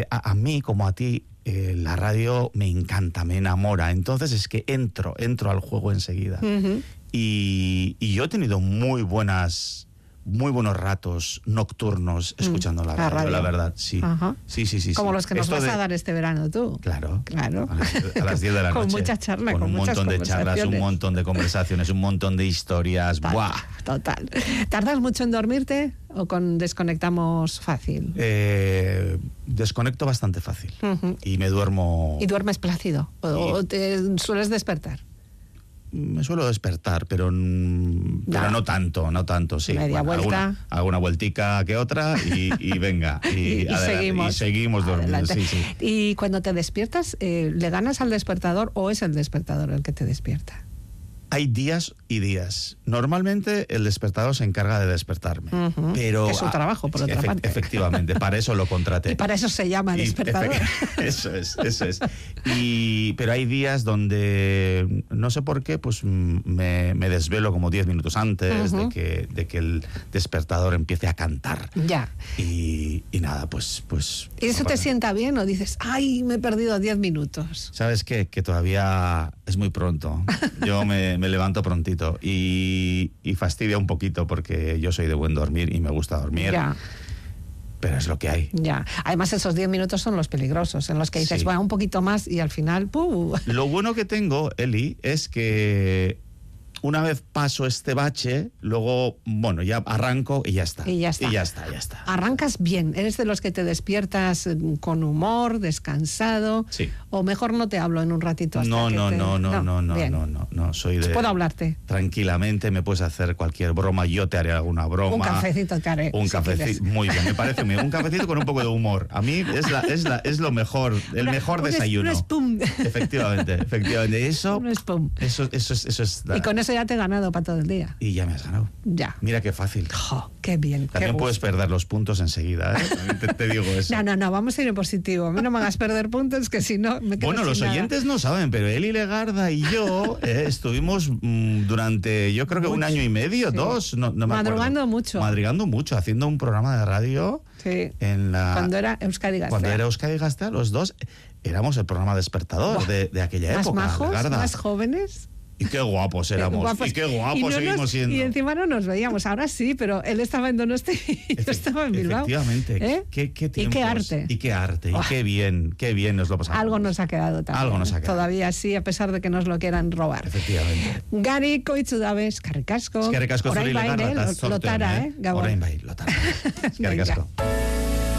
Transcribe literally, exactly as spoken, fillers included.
que a, a mí, como a ti, eh, la radio me encanta, me enamora. Entonces es que entro, entro al juego enseguida. Uh-huh. y, y yo he tenido muy buenas... muy buenos ratos nocturnos escuchando mm, la, radio, la radio, la verdad, sí. Ajá. Sí, sí, sí. Como sí. los que nos Esto vas de... a dar este verano tú. Claro. Claro. A las, a las diez de la noche. Con mucha charla, con, con un muchas montón de charlas, un montón de conversaciones, un montón de historias. Total, ¡buah! Total. ¿Tardas mucho en dormirte o con desconectamos fácil? Eh, desconecto bastante fácil. Uh-huh. Y me duermo... ¿Y duermes plácido? ¿O, y... o te sueles despertar? Me suelo despertar, pero, no. pero no tanto, no tanto, sí. Media bueno, vuelta. Alguna, alguna vueltica que otra y, y venga. Y, y, y seguimos. Y seguimos dormidos, sí, sí. Y cuando te despiertas, eh, ¿le ganas al despertador o es el despertador el que te despierta? Hay días y días. Normalmente el despertador se encarga de despertarme. Uh-huh. Pero es su trabajo, por otra efe- parte. Efectivamente, para eso lo contraté. Y para eso se llama despertador. Efe- eso es, eso es. Y, pero hay días donde, no sé por qué, pues me, me desvelo como diez minutos antes uh-huh. de, que, de que el despertador empiece a cantar. Ya. Y, y nada, pues... pues ¿Y eso te sienta bien o dices, ay, me he perdido diez minutos? ¿Sabes qué? Que todavía es muy pronto. Yo me... me levanto prontito y, y fastidia un poquito porque yo soy de buen dormir y me gusta dormir. Ya. Pero es lo que hay. Ya. Además, esos diez minutos son los peligrosos, en los que dices, sí. va un poquito más y al final, ¡pum! Lo bueno que tengo, Eli, es que una vez paso este bache, luego, bueno, ya arranco y ya está. Y ya está. Y ya está, ya está. Arrancas bien. ¿Eres de los que te despiertas con humor, descansado? Sí. O mejor no te hablo en un ratito hasta no, que no, te... no, no, no, no, no, no, no, no, soy de... ¿Puedo hablarte? Tranquilamente, me puedes hacer cualquier broma, yo te haré alguna broma. Un cafecito te haré. Un si cafecito, quieres. muy bien, me parece muy bien. Un cafecito con un poco de humor. A mí es, la, es, la, es lo mejor, el una, mejor un desayuno. Es, un spum. Efectivamente, efectivamente. Eso, un spum. Eso, eso, es, eso es... La... Y con eso ya te he ganado para todo el día. Y ya me has ganado. Ya. Mira qué fácil. Jo, qué bien. También qué puedes perder los puntos enseguida, ¿eh? También te, te digo eso. No, no, no, vamos a ir en positivo. A mí no me hagas perder puntos, que si no me quedo Bueno, sin los nada. oyentes no saben, pero Eli Legarda y yo eh, estuvimos mmm, durante, yo creo que mucho. un año y medio, sí. dos, no, no me Madrugando acuerdo. mucho. Madrugando mucho, haciendo un programa de radio. Sí. En la, cuando era Euskadi Gaztea. Cuando era Euskadi Gaztea, los dos éramos el programa despertador de, de aquella ¿Más época. majos, Legarda. más jóvenes? Y qué guapos éramos. Guapos. Y qué guapos y no seguimos nos, siendo. Y encima no nos veíamos. Ahora sí, pero él estaba en Donosti y yo estaba en Bilbao. Efectivamente. ¿Eh? ¿Qué, qué y qué arte. Y qué arte. Oh. Y qué bien, qué bien nos lo pasamos. Algo nos ha quedado también. Algo nos ha quedado. Todavía sí, a pesar de que nos lo quieran robar. Efectivamente. Gari koitzudabe, eskerrik asko. Eskerrik asko zuri Legarda. Lotara, eh, Gabon. Orain bai, lotara. Eskerrik asko.